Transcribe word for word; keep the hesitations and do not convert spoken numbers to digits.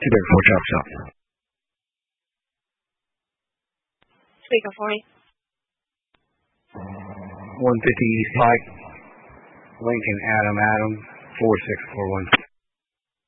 Two Big Four Chop Shop. Speaker for you. one fifty East Pike, Lincoln, Adam, Adam, four six four one.